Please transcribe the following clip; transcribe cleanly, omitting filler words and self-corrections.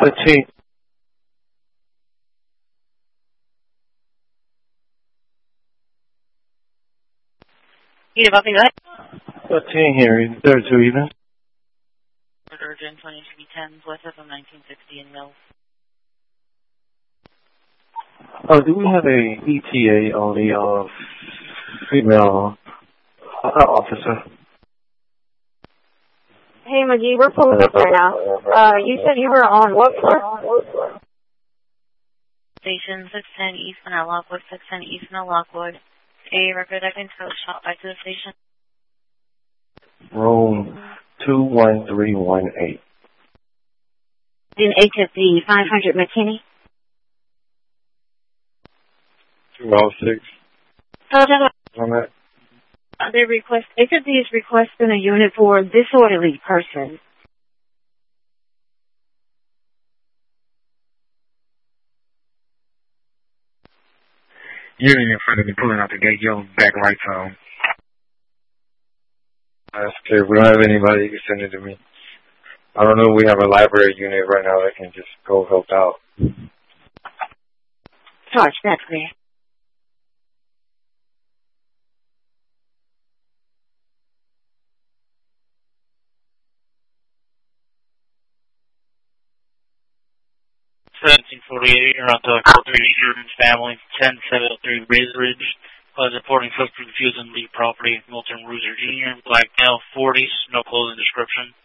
15. Yeah, about me, right? 13 here, 32 even. Urgent 22B10, West of 1960 in Mills. Oh, do we have a ETA on the female officer? Hey, McGee, we're pulling up right now. You said you were on what floor? Station 610 East Van Lockwood, 610 East Van Lockwood. A record I can tell shot back to the station. Room 21318. In HFD 500 McKinney. 206. HFD is requesting a unit for a disorderly person. You're in front of me pulling out the gate, your back right phone. That's okay. If we don't have anybody, you can send it to me. I don't know if we have a library unit right now that can just go help out. Sarge, that's clear. You're on the 430 Sherman's family, 10703 Ridge. Reporting suspect refusing the property, Milton Rooser Jr., Black male, 40s, no clothing description.